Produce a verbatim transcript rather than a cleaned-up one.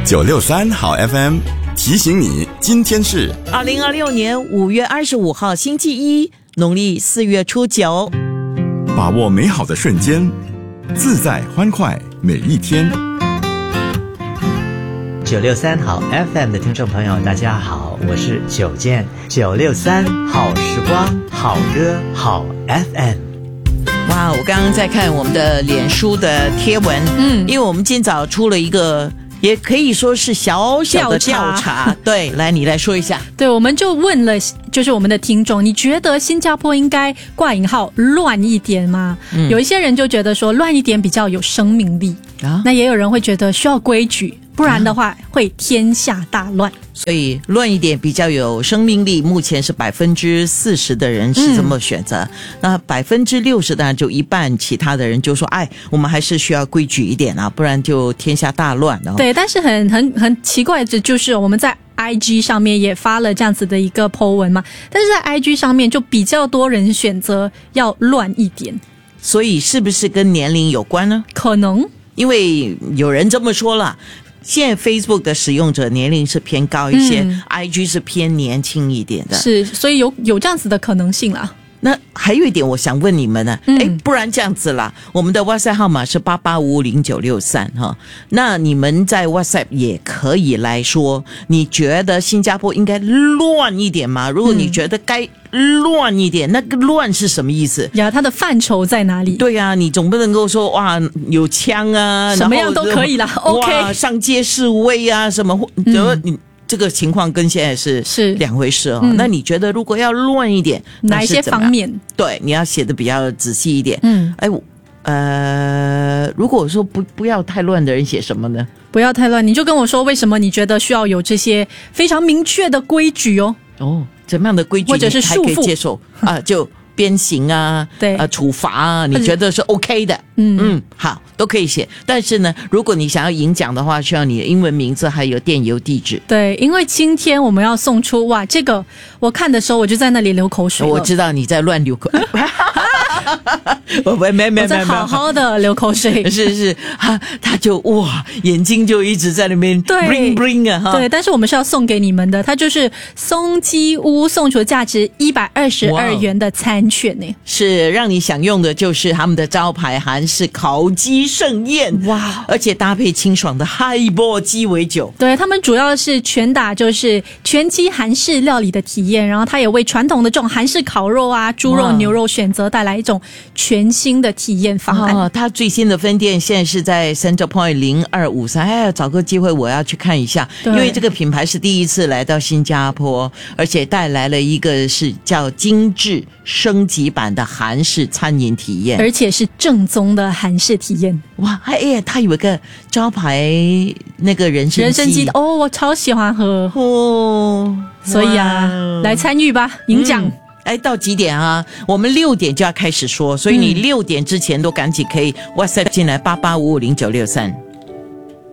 九六三好 F M 提醒你，今天是二零二六年五月二十五号星期一，农历四月初九。 把握美好的瞬间，自在欢快每一天。 九六三好 F M 的听众朋友，大家好，我是九健。九六三好时光，好歌，好 F M。 哇，我刚刚在看我们的脸书的贴文，嗯，因为我们今早出了一个，也可以说是小小的调查，调查对，来你来说一下。 对，我们就问了，就是我们的听众，你觉得新加坡应该挂引号乱一点吗？嗯、有一些人就觉得说乱一点比较有生命力，啊、那也有人会觉得需要规矩，不然的话会天下大乱。 所以乱一点比较有生命力，目前是百分之四十的人是这么选择，嗯、那百分之六十当然就一半，其他的人就说，哎，我们还是需要规矩一点啊，不然就天下大乱了。 对，但是很很很奇怪的就是我们在I G 上面也发了这样子的一个 po 文嘛，但是在 I G 上面就比较多人选择要乱一点， 所以是不是跟年龄有关呢？ 可能，因为有人这么说了。现在 Facebook 的使用者年龄是偏高一些，嗯、I G 是偏年轻一点的， 是，所以有有这样子的可能性啦。 那还有一点我想问你们呢，嗯、诶不然这样子啦，我们的 WhatsApp 号码是八八五五零九六三哈，那你们在 WhatsApp 也可以来说，你觉得新加坡应该乱一点吗？如果你觉得该乱一点，那个乱是什么意思呀？它的范畴在哪里？ 对啊，你总不能够说哇有枪啊， 什么样都可以啦 OK 上街示威啊什么，嗯你这个情况跟现在是是两回事哦。嗯、那你觉得如果要乱一点， 哪一些方面？ 对，你要写的比较仔细一点。嗯，哎，呃，如果我说不不要太乱的人写什么呢？ 不要太乱，你就跟我说为什么你觉得需要有这些非常明确的规矩哦。 哦，怎么样的规矩或者是束缚你才可以接受啊？就鞭刑啊， 对啊，处罚啊，你觉得是 OK 的？嗯嗯，好，都可以写。但是呢，如果你想要演讲的话，需要你的英文名字还有电邮地址。 对，因为今天我们要送出哇，这个我看的时候我就在那里流口水了。 我知道你在乱流口水。我没没没没， 我在好好的流口水。 是是，他他就哇，眼睛就一直在那边 bling bling 啊哈。 对，但是我们是要送给你们的，它就是松鸡屋送出价值一百二十二元的餐券呢。 是让你享用的就是他们的招牌韩式烤鸡盛宴，哇！而且搭配清爽的嗨波鸡尾酒。 对，他们主要是全打就是全鸡韩式料理的体验，然后它也为传统的这种韩式烤肉啊、猪肉、牛肉选择带来一种全新的体验方案。 哦，它最新的分店现在是在 Center Point 零二五三，哎，找个机会我要去看一下，因为这个品牌是第一次来到新加坡，而且带来了一个是叫精致升级版的韩式餐饮体验， 而且是正宗的韩式体验。 哇，哎呀，它有一个招牌那个人参鸡， 人参鸡哦，我超喜欢喝哦，所以啊，来参与吧，赢奖。嗯哎，到几点啊？我们六点就要开始说，所以你六点之前都赶紧可以 WhatsApp 进来八八五五零九六三。